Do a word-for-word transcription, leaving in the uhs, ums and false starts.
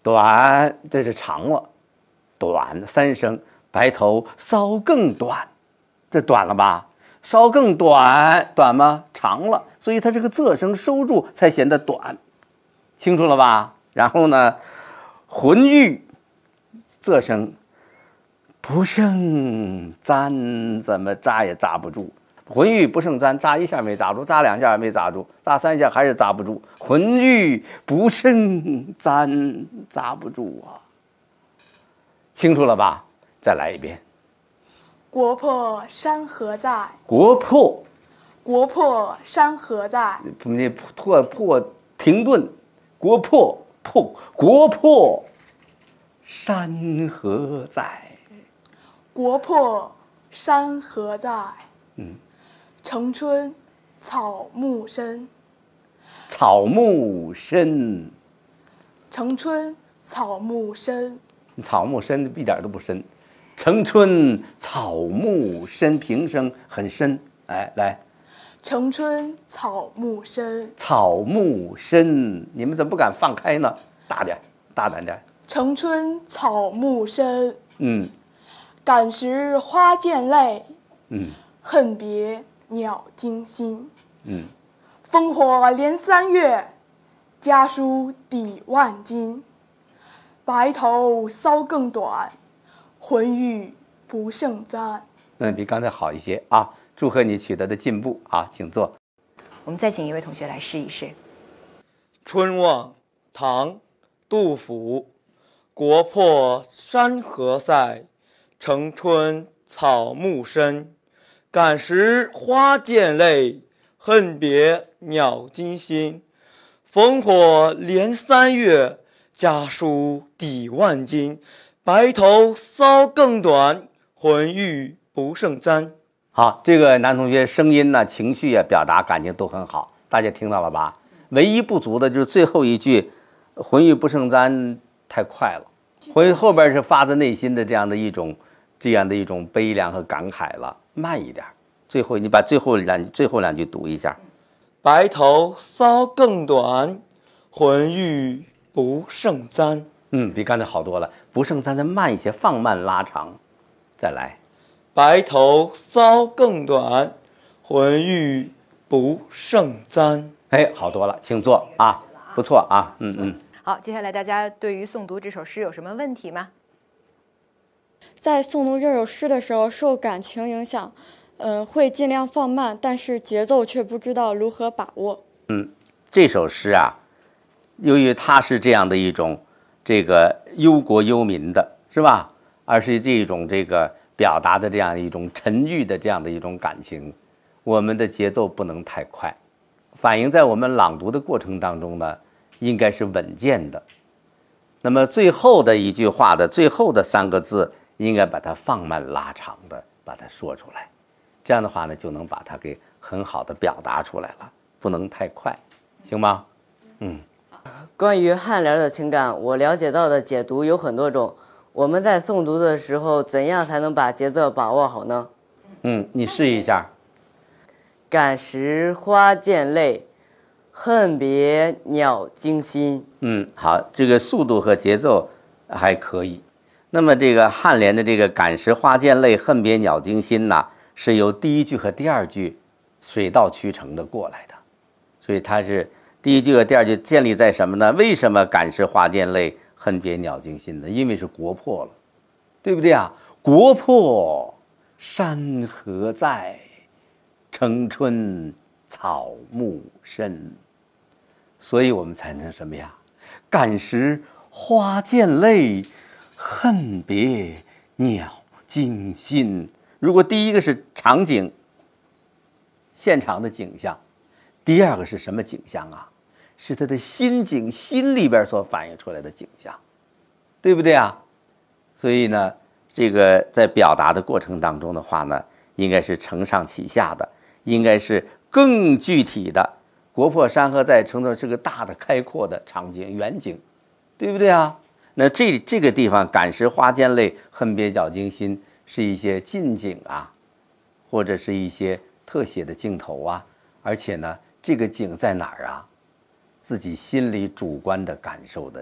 短这是长了，短三声，白头搔更短，这短了吧？稍更短，短吗？长了，所以它这个仄声收住才显得短，清楚了吧？然后呢，浑欲仄声不胜簪，怎么扎也扎不住。浑欲不胜簪，扎一下没扎住，扎两下没扎住，扎三下还是扎不住。浑欲不胜簪，扎不住啊！清楚了吧？再来一遍。 国破山河在， 国破， 国破山河在， 你破破停顿，国破破国破山河在， 国破山河在。 嗯， 城春草木深， 草木深， 城春草木深， 草木深一点都不深。城春草木深，平声很深。哎，来， 城春草木深， 草木深，你们怎么不敢放开呢？大点，大胆点。 城春草木深， 嗯感时花溅泪， 嗯恨别鸟惊心。 嗯， 烽火连三月，家书抵万金。白头搔更短，浑欲不胜簪。 那比刚才好一些啊！祝贺你取得的进步啊，请坐。 我们再请一位同学来试一试。 春望，唐，杜甫。国破山河在，城春草木深。感时花溅泪，恨别鸟惊心。烽火连三月，家书抵万金。白头搔更短，浑欲不胜簪。 好，这个男同学声音呢、情绪啊、表达感情都很好，大家听到了吧？唯一不足的就是最后一句“浑欲不胜簪”太快了，浑后边是发自内心的这样的一种、这样的一种悲凉和感慨了，慢一点。最后你把最后两最后两句读一下。 白头搔更短，浑欲不胜簪。 嗯，比刚才好多了。不胜簪再慢一些，放慢拉长。再来。 白头搔更短，浑欲不胜簪。 哎，好多了，请坐啊，不错啊，嗯嗯。 好，接下来大家对于诵读这首诗有什么问题吗？ 在诵读这首诗的时候，受感情影响，呃，会尽量放慢，但是节奏却不知道如何把握。 嗯，这首诗啊，由于它是这样的一种这个忧国忧民的，是吧？而是这种这个表达的这样一种沉郁的这样的一种感情，我们的节奏不能太快，反映在我们朗读的过程当中呢，应该是稳健的。那么最后的一句话的最后的三个字，应该把它放慢拉长的把它说出来，这样的话呢，就能把它给很好的表达出来了，不能太快，行吗？嗯。 关于颔联的情感，我了解到的解读有很多种。我们在诵读的时候，怎样才能把节奏把握好呢？ 嗯，你试一下。 感时花溅泪，恨别鸟惊心。 嗯，好，这个速度和节奏还可以。那么这个颔联的这个感时花溅泪，恨别鸟惊心呢，是由第一句和第二句水到渠成的过来的，所以它是第一句和第二句建立在什么呢？为什么感时花溅泪，恨别鸟惊心呢？因为是国破了，对不对啊？国破山河在，城春草木深，所以我们才能什么呀？感时花溅泪，恨别鸟惊心。如果第一个是场景，现场的景象，第二个是什么景象啊？是他的心境，心里边所反映出来的景象，对不对啊？所以呢，这个在表达的过程当中的话呢，应该是承上启下的，应该是更具体的。国破山河在，称作是个大的开阔的场景远景，对不对啊？那这这个地方感时花溅泪，恨别鸟惊心，是一些近景啊，或者是一些特写的镜头啊，而且呢，这个景在哪儿啊？自己心里主观的感受的